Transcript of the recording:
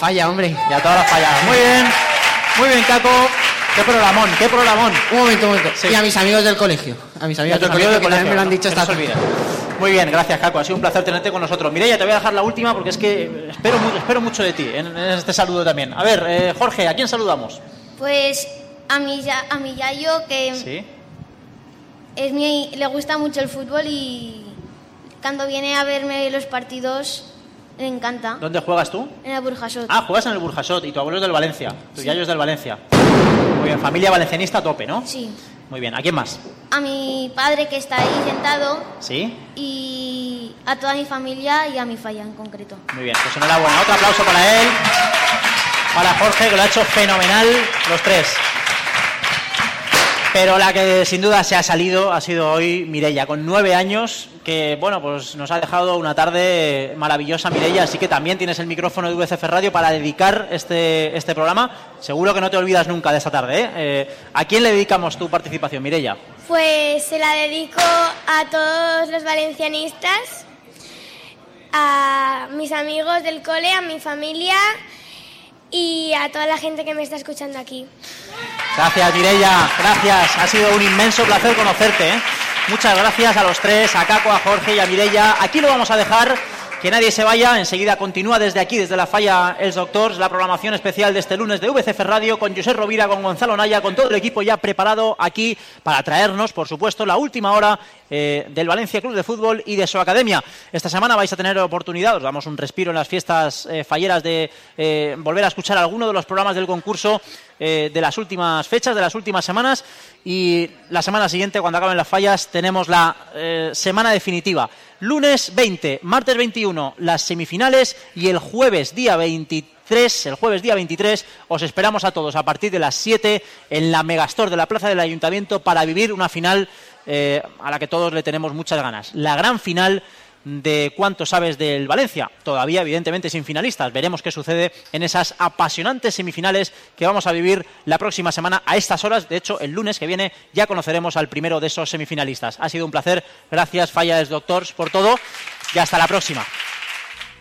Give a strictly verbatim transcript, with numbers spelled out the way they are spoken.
falla, hombre. Y a todas las falladas. Muy bien, muy bien, Caco. Qué programón, qué programón. Un momento, un momento. Sí. Y a mis amigos del colegio. A mis amigos del colegio, que también me lo han dicho esta tarde. Muy bien, gracias, Caco. Ha sido un placer tenerte con nosotros. Mireia, te voy a dejar la última porque es que espero, espero mucho de ti en, en este saludo también. A ver, eh, Jorge, ¿a quién saludamos? Pues a mi, ya- a mi yayo, que Sí. es mi, le gusta mucho el fútbol y cuando viene a verme los partidos le encanta. ¿Dónde juegas tú? En el Burjasot. Ah, juegas en el Burjasot y tu abuelo es del Valencia. Tu yayo es del Valencia. Muy bien, familia valencianista a tope, ¿no? Sí. Muy bien, ¿a quién más? A mi padre, que está ahí sentado, Sí. y a toda mi familia y a mi falla en concreto. Muy bien, pues enhorabuena. Otro aplauso para él. Para Jorge, que lo ha hecho fenomenal, los tres. Pero la que sin duda se ha salido ha sido hoy Mireia, con nueve años, que bueno, pues nos ha dejado una tarde maravillosa, Mireia, así que también tienes el micrófono de V C F Radio para dedicar este, este programa. Seguro que no te olvidas nunca de esta tarde, ¿eh? Eh, ¿A quién le dedicamos tu participación, Mireia? Pues se la dedico a todos los valencianistas, a mis amigos del cole, a mi familia y a toda la gente que me está escuchando aquí. Gracias, Mireia, gracias. Ha sido un inmenso placer conocerte, ¿eh? Muchas gracias a los tres, a Caco, a Jorge y a Mireia. Aquí lo vamos a dejar, que nadie se vaya. Enseguida continúa desde aquí, desde la Falla Els Doctors, la programación especial de este lunes de V C F Radio, con Josep Rovira, con Gonzalo Naya, con todo el equipo ya preparado aquí para traernos, por supuesto, la última hora eh, del Valencia Club de Fútbol y de su academia. Esta semana vais a tener oportunidad, os damos un respiro en las fiestas eh, falleras, de eh, volver a escuchar alguno de los programas del concurso eh, de las últimas fechas, de las últimas semanas, y la semana siguiente, cuando acaben las fallas, tenemos la eh, semana definitiva. Lunes veinte, martes veintiuno, las semifinales, y el jueves día veintitrés, el jueves día veintitrés, os esperamos a todos a partir de las siete en la Megastore de la Plaza del Ayuntamiento para vivir una final eh, a la que todos le tenemos muchas ganas. La gran final de cuánto sabes del Valencia. Todavía, evidentemente, sin finalistas. Veremos qué sucede en esas apasionantes semifinales que vamos a vivir la próxima semana a estas horas. De hecho, el lunes que viene ya conoceremos al primero de esos semifinalistas. Ha sido un placer. Gracias, Falla Els Doctors, por todo y hasta la próxima.